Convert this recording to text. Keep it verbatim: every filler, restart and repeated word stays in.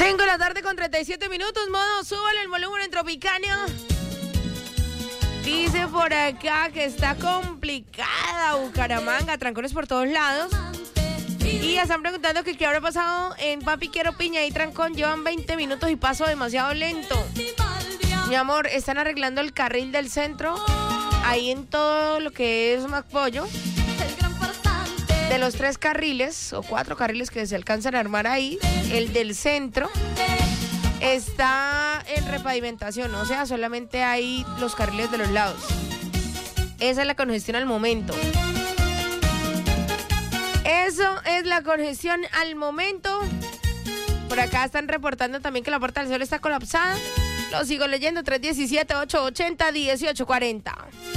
cinco de la tarde con treinta y siete minutos, modo, súbale el volumen en Tropicania. Dice por acá que está complicada Bucaramanga, trancones por todos lados. Y ya están preguntando que qué habrá pasado en Papi Quiero Piña y trancón. Llevan veinte minutos y paso demasiado lento. Mi amor, están arreglando el carril del centro, ahí en todo lo que es McPollo. De los tres carriles o cuatro carriles que se alcanzan a armar ahí, el del centro está en repavimentación, o sea, solamente hay los carriles de los lados. Esa es la congestión al momento. Eso es la congestión al momento. Por acá están reportando también que la Puerta del Sol está colapsada. Lo sigo leyendo, tres uno siete, ocho ocho cero, uno ocho cuatro cero.